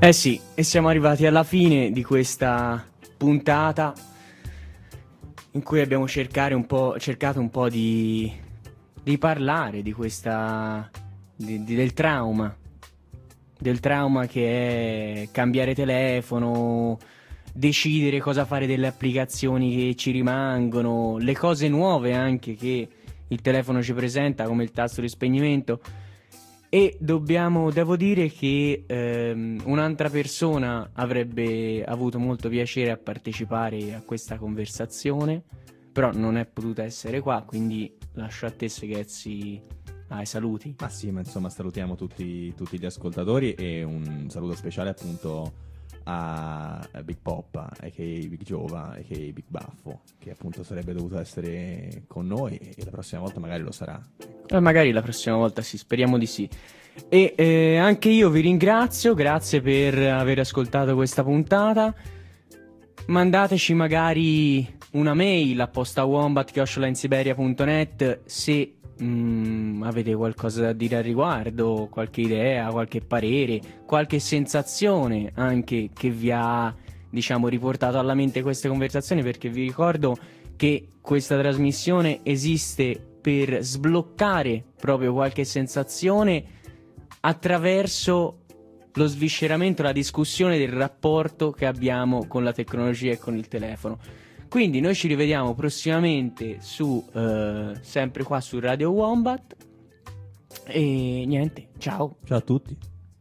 Eh sì, e siamo arrivati alla fine di questa puntata in cui abbiamo cercato un po' di parlare di questa del trauma che è cambiare telefono, decidere cosa fare delle applicazioni che ci rimangono, le cose nuove anche che il telefono ci presenta come il tasto di spegnimento. E devo dire che un'altra persona avrebbe avuto molto piacere a partecipare a questa conversazione, però non è potuta essere qua, quindi lascio a te, Seghezzi, ai saluti. Ma sì, ma insomma salutiamo tutti gli ascoltatori e un saluto speciale appunto a Big Poppa, a.k.a. Big Giova, a.k.a. Big Baffo, che appunto sarebbe dovuto essere con noi e la prossima volta magari lo sarà. Magari la prossima volta sì, speriamo di sì. E anche io vi ringrazio, grazie per aver ascoltato questa puntata. Mandateci magari una mail a postawombat@insiberia.net se avete qualcosa da dire al riguardo, qualche idea, qualche parere, qualche sensazione anche che vi ha, diciamo, riportato alla mente queste conversazioni, perché vi ricordo che questa trasmissione esiste per sbloccare proprio qualche sensazione attraverso lo svisceramento, la discussione del rapporto che abbiamo con la tecnologia e con il telefono. Quindi noi ci rivediamo prossimamente sempre qua su Radio Wombat. E niente, ciao. Ciao a tutti.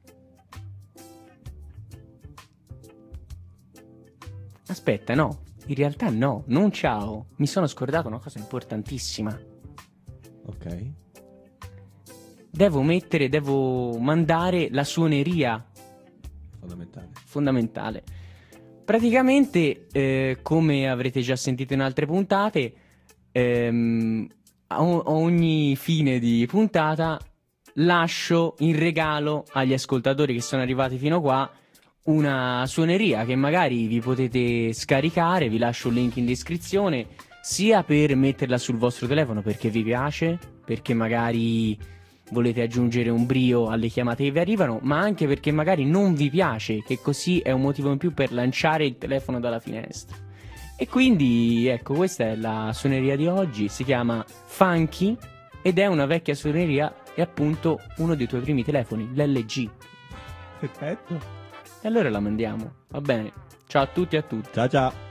Aspetta, no, in realtà no, non ciao. Mi sono scordato una cosa importantissima. Ok. Devo mandare la suoneria fondamentale. Praticamente, come avrete già sentito in altre puntate, a ogni fine di puntata lascio in regalo agli ascoltatori che sono arrivati fino qua una suoneria che magari vi potete scaricare. Vi lascio un link in descrizione, sia per metterla sul vostro telefono perché vi piace, perché magari volete aggiungere un brio alle chiamate che vi arrivano, ma anche perché magari non vi piace, che così è un motivo in più per lanciare il telefono dalla finestra. E quindi ecco, questa è la suoneria di oggi, si chiama Funky ed è una vecchia suoneria, è appunto uno dei tuoi primi telefoni, l'LG. Perfetto. E allora la mandiamo, va bene. Ciao a tutti e a tutti. Ciao ciao.